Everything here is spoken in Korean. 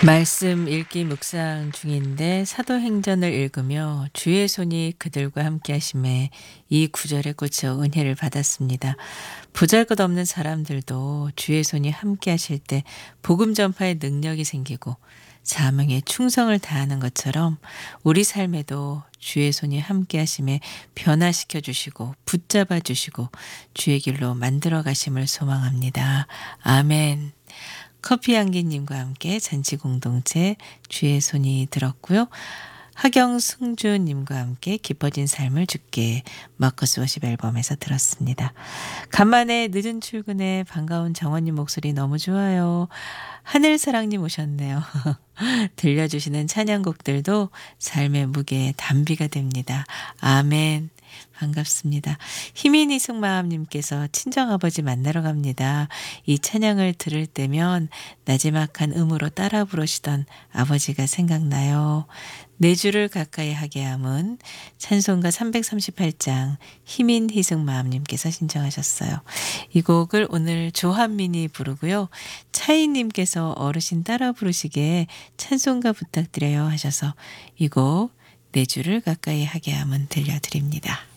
말씀 읽기 묵상 중인데 사도행전을 읽으며 주의 손이 그들과 함께 하심에 이 구절에 꽂혀 은혜를 받았습니다. 보잘것없는 사람들도 주의 손이 함께 하실 때 복음 전파의 능력이 생기고 사명에 충성을 다하는 것처럼 우리 삶에도 주의 손이 함께 하심에 변화시켜 주시고 붙잡아 주시고 주의 길로 만들어 가심을 소망합니다. 아멘. 커피향기님과 함께 잔치공동체 주의 손이 들었고요. 하경승주님과 함께 깊어진 삶을 주께 마커스 워십 앨범에서 들었습니다. 간만에 늦은 출근에 반가운 정원님 목소리 너무 좋아요. 하늘사랑님 오셨네요. 들려주시는 찬양곡들도 삶의 무게에 단비가 됩니다. 아멘. 반갑습니다. 희민이 승마음님께서 친정아버지 만나러 갑니다. 이 찬양을 들을 때면 나지막한 음으로 따라 부르시던 아버지가 생각나요. 네 주를 가까이 하게 함은 찬송가 338장 희민 희승마음님께서 신청하셨어요. 이 곡을 오늘 조한민이 부르고요. 차이님께서 어르신 따라 부르시게 찬송가 부탁드려요 하셔서 이 곡 네 주를 가까이 하게 함은 들려드립니다.